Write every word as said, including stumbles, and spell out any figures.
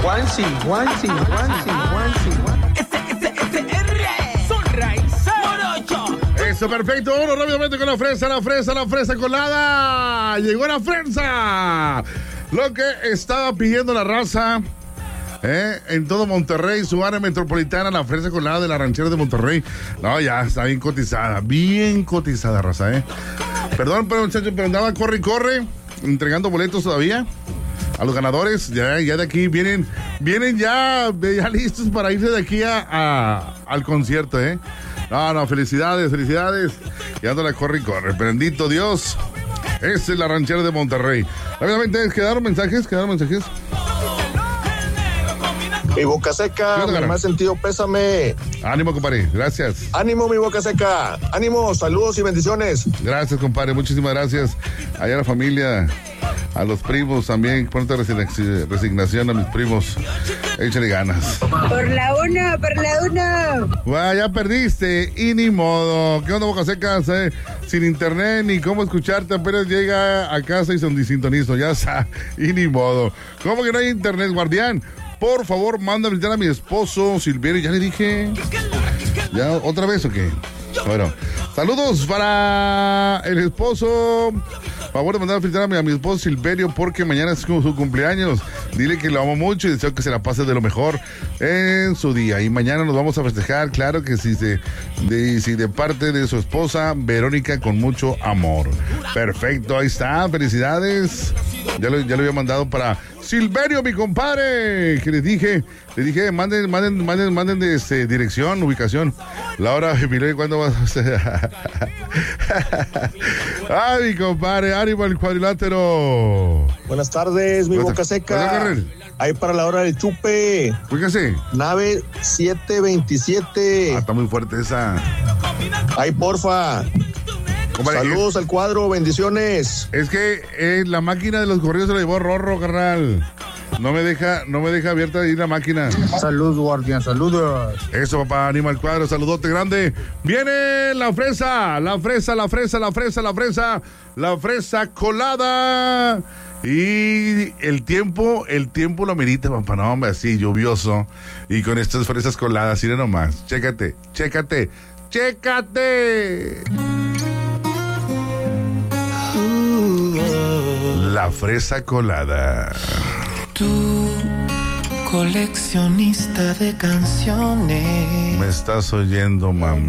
Juansi, Juansi, Juansi, Juansi. F F F R. Sunrise. Morocho. Eso, perfecto. Uno rápidamente con la fresa, la fresa, la fresa colada. Llegó la fresa. Lo que estaba pidiendo la raza. ¿Eh? En todo Monterrey, su área metropolitana, la fresa colada de la ranchera de Monterrey. No, ya está bien cotizada, bien cotizada, raza, ¿eh? Perdón, pero muchachos, pero andaba corre y corre, entregando boletos todavía a los ganadores. Ya, ya de aquí vienen, vienen ya, ya listos para irse de aquí a, a, al concierto, ¿eh? No, no, felicidades, felicidades. Y ando la corre y corre, bendito Dios. Esa es la ranchera de Monterrey. Rápidamente, ¿quedaron mensajes? ¿Quedaron mensajes? Mi boca seca, mi más sentido pésame. Ánimo, compadre, gracias. Ánimo, mi boca seca. Ánimo, saludos y bendiciones. Gracias, compadre, muchísimas gracias. Allá a la familia, a los primos también. Pronta resignación a mis primos. Échale ganas. Por la una, por la una. Bueno, ya perdiste y ni modo. ¿Qué onda, boca seca? ¿Eh? Sin internet ni cómo escucharte. Apenas llega a casa y son sintonizo. Ya está. Y ni modo. ¿Cómo que no hay internet, guardián? Por favor, manda a visitar a mi esposo Silverio. Ya le dije. ¿Ya otra vez o qué? Bueno, saludos para el esposo. Favor de mandar a felicitar a mi, a mi esposo Silverio porque mañana es su, su cumpleaños. Dile que lo amo mucho y deseo que se la pase de lo mejor en su día. Y mañana nos vamos a festejar, claro que sí, de, de, sí, de parte de su esposa Verónica con mucho amor. Perfecto, ahí está, felicidades. Ya lo, ya lo había mandado para Silverio, mi compadre, que les dije, les dije, manden, manden, manden, manden de este, dirección, ubicación. Laura, mire, ¿cuándo vas a hacer? Ay, mi compadre, ánimo al cuadrilátero. Buenas tardes, mi boca seca. Ahí para la hora del chupe. Fíjese. Nave siete veintisiete. Ah, está muy fuerte esa. Ahí, porfa. Compadre, saludos es, al cuadro, bendiciones. Es que eh, la máquina de los correos se la llevó Rorro, carnal. No me deja, no me deja abierta ahí la máquina. Saludos, guardián, saludos. Eso, papá, anima al cuadro, saludote grande. Viene la fresa, la fresa, la fresa, la fresa, la fresa, la fresa colada. Y el tiempo, el tiempo lo amerita, papá, no, hombre, así, lluvioso. Y con estas fresas coladas, mira nomás, chécate, chécate, chécate. La fresa colada. Tú, coleccionista de canciones. Me estás oyendo, mami.